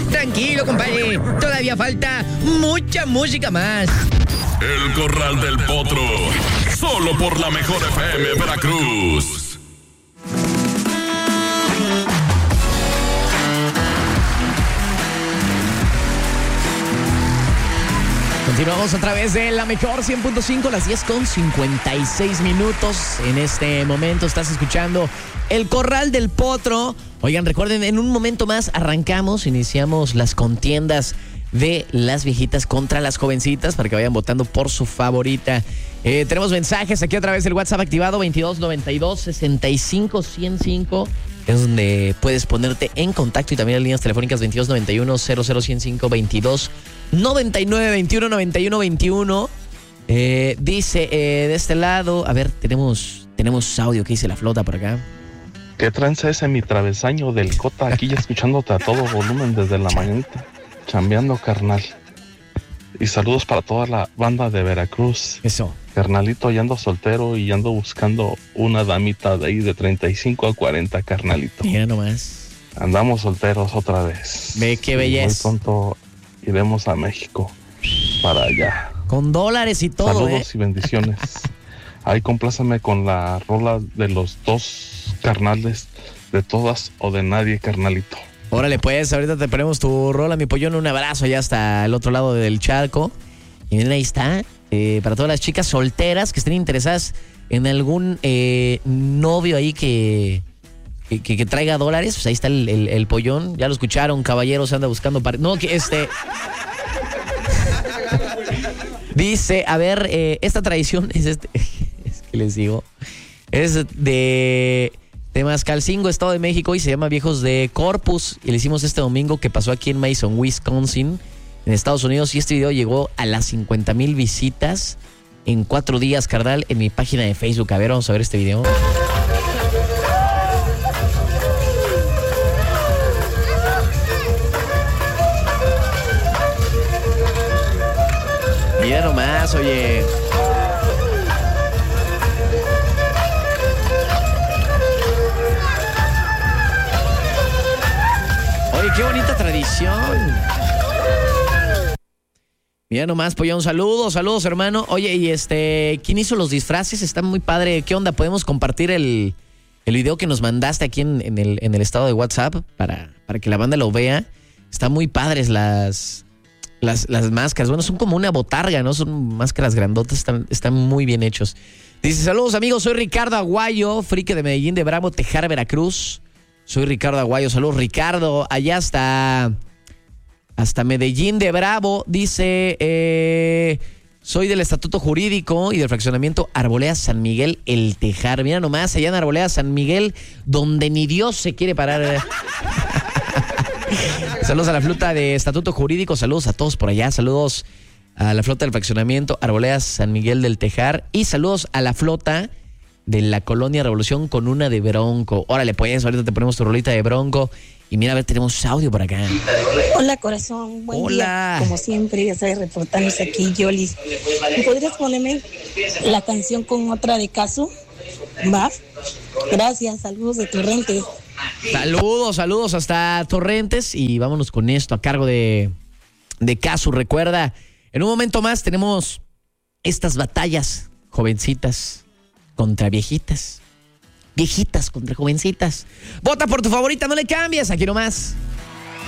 Tranquilo, compadre. Todavía falta mucha música más. El Corral del Potro. Solo por la Mejor FM Veracruz. Continuamos a través de la Mejor 100.5, las 10:56. En este momento estás escuchando El Corral del Potro. Oigan, recuerden, en un momento más iniciamos las contiendas de las viejitas contra las jovencitas para que vayan votando por su favorita. Tenemos mensajes aquí a través del WhatsApp activado 2292-65-105. Es donde puedes ponerte en contacto, y también las líneas telefónicas 2291-00-105, 2299-2191-21. Dice de este lado, a ver, tenemos audio que dice la flota por acá. ¿Qué tranza ese mi travesaño del Cota? Aquí ya escuchándote a todo volumen desde la mañanita, chambeando, carnal. Y saludos para toda la banda de Veracruz. Eso. Carnalito, ya ando soltero y ando buscando una damita de ahí de 35 a 40, carnalito. Mira nomás. Andamos solteros otra vez. Ve qué belleza. Muy pronto iremos a México, para allá. Con dólares y todo, Saludos y bendiciones. Ahí complázame con la rola de los dos carnales, de todas o de nadie, carnalito. Órale, pues, ahorita te ponemos tu rola, mi pollón. Un abrazo allá hasta el otro lado del charco. Y miren, ahí está. Para todas las chicas solteras que estén interesadas en algún novio ahí que traiga dólares, pues ahí está el pollón. Ya lo escucharon, caballeros, anda buscando no, que dice, a ver, esta tradición es es que les digo, es de Mascalcingo, Estado de México, y se llama Viejos de Corpus, y le hicimos este domingo, que pasó aquí en Madison, Wisconsin, en Estados Unidos, y este video llegó a las 50,000 visitas en 4 días, carnal, en mi página de Facebook. A ver, vamos a ver este video. Mira nomás, oye. Oye, qué bonita tradición. Mira nomás, pollón, saludos, hermano. Oye, y ¿quién hizo los disfraces? Está muy padre. ¿Qué onda? ¿Podemos compartir el video que nos mandaste aquí en el estado de WhatsApp para que la banda lo vea? Están muy padres las máscaras. Bueno, son como una botarga, ¿no? Son máscaras grandotas, están muy bien hechos. Dice, saludos amigos, soy Ricardo Aguayo, frique de Medellín de Bravo, Tejar, Veracruz. Soy Ricardo Aguayo, saludos Ricardo, allá hasta Medellín de Bravo. Dice, soy del Estatuto Jurídico y del Fraccionamiento Arboleda San Miguel, El Tejar. Mira nomás, allá en Arboleda San Miguel, donde ni Dios se quiere parar. Saludos a la flota de Estatuto Jurídico, saludos a todos por allá, saludos a la flota del Fraccionamiento Arboleda San Miguel del Tejar, y saludos a la flota de la Colonia Revolución con una de Bronco. Órale, pues, ahorita te ponemos tu rolita de Bronco. Y mira, a ver, tenemos audio por acá. Hola, corazón. Buen día. Como siempre, ya sabes, reportándose aquí, Yolis. ¿Me podrías ponerme la canción con otra de Casu? ¿Va? Gracias, saludos de Torrentes. Saludos hasta Torrentes. Y vámonos con esto a cargo de Casu. Recuerda, en un momento más tenemos estas batallas, jovencitas contra viejitas. Viejitas contra jovencitas. Vota por tu favorita, no le cambies, aquí nomás.